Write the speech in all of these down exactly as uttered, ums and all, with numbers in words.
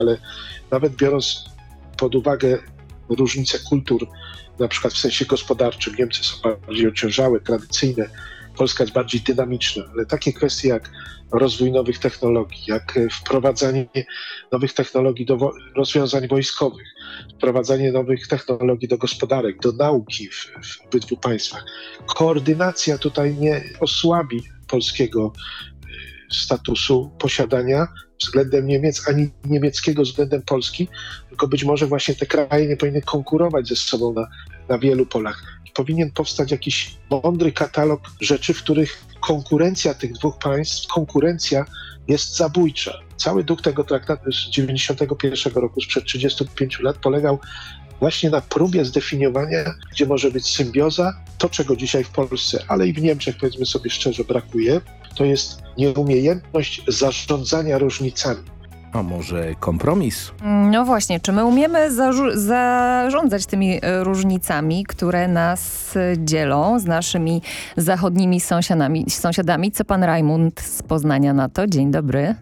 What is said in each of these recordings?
ale nawet biorąc pod uwagę różnice kultur, na przykład w sensie gospodarczym, Niemcy są bardziej ociężałe, tradycyjne, Polska jest bardziej dynamiczna, ale takie kwestie jak rozwój nowych technologii, jak wprowadzanie nowych technologii do wo- rozwiązań wojskowych, wprowadzanie nowych technologii do gospodarek, do nauki w, w obydwu państwach. Koordynacja tutaj nie osłabi polskiego statusu posiadania względem Niemiec, ani niemieckiego względem Polski, tylko być może właśnie te kraje nie powinny konkurować ze sobą na, na wielu polach. Powinien powstać jakiś mądry katalog rzeczy, w których konkurencja tych dwóch państw, konkurencja jest zabójcza. Cały duch tego traktatu z dziewięćdziesiątego pierwszego roku, sprzed trzydziestu pięciu lat, polegał właśnie na próbie zdefiniowania, gdzie może być symbioza, to czego dzisiaj w Polsce, ale i w Niemczech, powiedzmy sobie szczerze, brakuje, to jest nieumiejętność zarządzania różnicami. A może kompromis? No właśnie, czy my umiemy zarzu- zarządzać tymi różnicami, które nas dzielą z naszymi zachodnimi sąsiadami? sąsiadami? Co pan Rajmund z Poznania na to? Dzień dobry.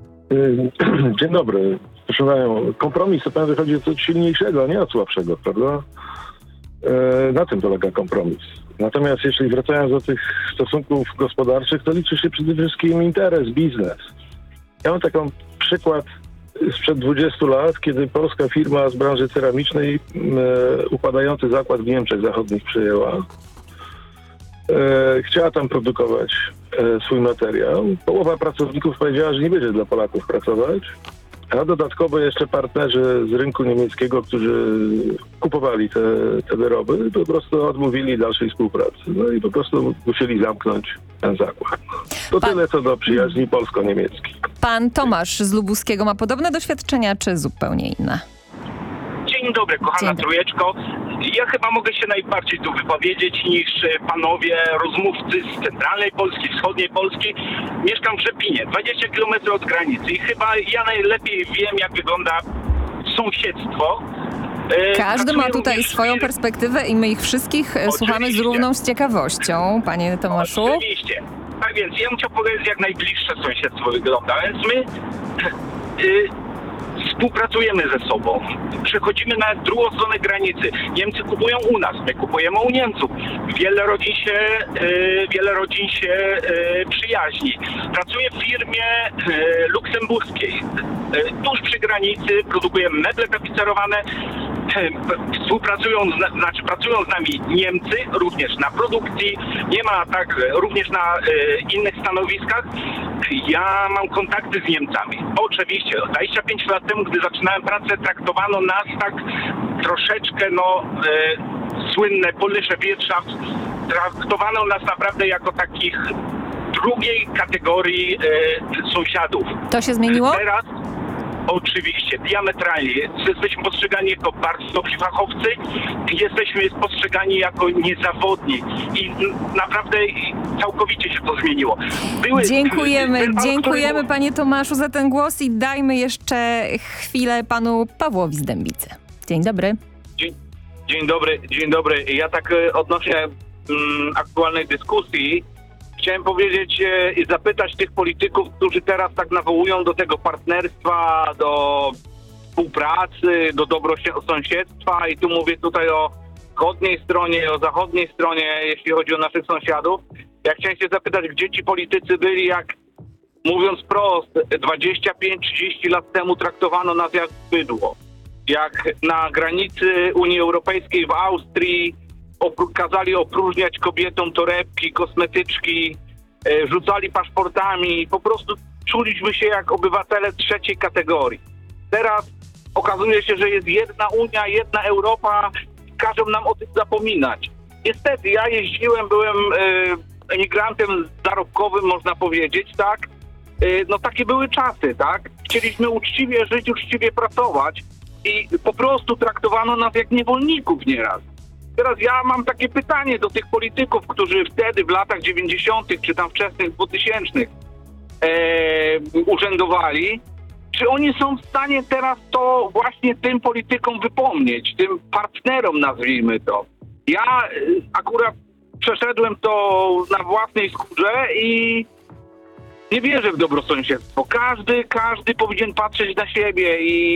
Dzień dobry. Proszę panią, kompromis to pewnie wychodzi o coś silniejszego, a nie od słabszego, prawda? E, na tym polega kompromis. Natomiast jeśli wracając do tych stosunków gospodarczych, to liczy się przede wszystkim interes, biznes. Ja mam taki przykład sprzed dwudziestu lat, kiedy polska firma z branży ceramicznej e, układający zakład w Niemczech Zachodnich przejęła. E, chciała tam produkować e, swój materiał. Połowa pracowników powiedziała, że nie będzie dla Polaków pracować. A dodatkowo jeszcze partnerzy z rynku niemieckiego, którzy kupowali te, te wyroby, po prostu odmówili dalszej współpracy. No i po prostu musieli zamknąć ten zakład. To Pan... tyle co do przyjaźni polsko-niemieckiej. Pan Tomasz z Lubuskiego ma podobne doświadczenia, czy zupełnie inne? Dzień dobry, kochana Dzień. Trójeczko. Ja chyba mogę się najbardziej tu wypowiedzieć niż panowie rozmówcy z centralnej Polski, wschodniej Polski. Mieszkam w Rzepinie, dwadzieścia kilometrów od granicy i chyba ja najlepiej wiem, jak wygląda sąsiedztwo. Każdy ma tutaj również... swoją perspektywę i my ich wszystkich Oczywiście. słuchamy z równą z ciekawością, panie Tomaszu. Oczywiście. Tak więc ja bym chciał powiedzieć, jak najbliższe sąsiedztwo wygląda. Więc my... Y, Współpracujemy ze sobą, przechodzimy na drugą stronę granicy. Niemcy kupują u nas, my kupujemy u Niemców. Wiele rodzin się, e, wiele rodzin się e, przyjaźni. Pracuję w firmie e, luksemburskiej. E, tuż przy granicy produkujemy meble tapicerowane. E, współpracują, z, znaczy pracują z nami Niemcy również na produkcji. Nie ma tak, również na e, innych stanowiskach. Ja mam kontakty z Niemcami. Oczywiście, dwadzieścia pięć lat temu, gdy zaczynałem pracę, traktowano nas tak troszeczkę, no, e, słynne Polnische Wirtschaft, traktowano nas naprawdę jako takich drugiej kategorii e, sąsiadów. To się zmieniło? Teraz oczywiście, diametralnie. Jesteśmy postrzegani jako bardzo dobrzy fachowcy, jesteśmy postrzegani jako niezawodni i naprawdę całkowicie się to zmieniło. Były, dziękujemy, pan, dziękujemy który... panie Tomaszu za ten głos i dajmy jeszcze chwilę panu Pawłowi z Dębicy. Dzień dobry. Dzień, dzień dobry, dzień dobry. Ja tak odnośnie mm, aktualnej dyskusji chciałem powiedzieć i zapytać tych polityków, którzy teraz tak nawołują do tego partnerstwa, do współpracy, do dobrosąsiedztwa i tu mówię tutaj o wschodniej stronie, o zachodniej stronie, jeśli chodzi o naszych sąsiadów. Ja chciałem się zapytać, gdzie ci politycy byli, jak mówiąc prost, dwadzieścia pięć trzydzieści lat temu traktowano nas jak bydło. Jak na granicy Unii Europejskiej w Austrii Opró- kazali opróżniać kobietom torebki, kosmetyczki, e, rzucali paszportami. Po prostu czuliśmy się jak obywatele trzeciej kategorii. Teraz okazuje się, że jest jedna Unia, jedna Europa i każą nam o tym zapominać. Niestety, ja jeździłem, byłem e, emigrantem zarobkowym, można powiedzieć, tak? E, no takie były czasy, tak? Chcieliśmy uczciwie żyć, uczciwie pracować i po prostu traktowano nas jak niewolników nieraz. Teraz ja mam takie pytanie do tych polityków, którzy wtedy w latach dziewięćdziesiątych czy tam wczesnych dwutysięcznych e, urzędowali. Czy oni są w stanie teraz to właśnie tym politykom wypomnieć, tym partnerom nazwijmy to? Ja e, akurat przeszedłem to na własnej skórze i nie wierzę w dobrosąsiedztwo. Każdy, każdy powinien patrzeć na siebie i